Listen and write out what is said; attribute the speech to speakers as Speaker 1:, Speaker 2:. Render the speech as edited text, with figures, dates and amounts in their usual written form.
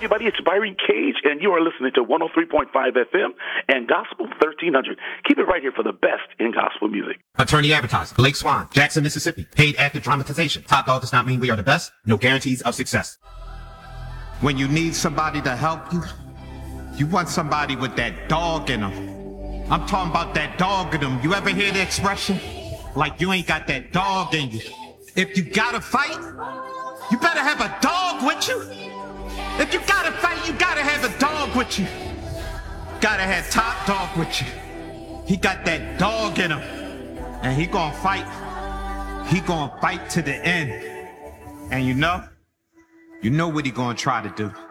Speaker 1: everybody. It's Byron Cage, and you are listening to 103.5 FM and Gospel 1300. Keep it right here for the best in gospel music.
Speaker 2: Attorney advertiser, Blake Swan, Jackson, Mississippi. Paid active dramatization. Top dog does not mean we are the best. No guarantees of success.
Speaker 3: When you need somebody to help you, you want somebody with that dog in them. I'm talking about that dog in them. You ever hear the expression? Like you ain't got that dog in you. If you gotta fight, you better have a dog with you. If you gotta fight, you gotta have a dog with you. Gotta have Top Dog with you. He got that dog in him. And he gonna fight. He gonna fight to the end. And you know what he gonna try to do.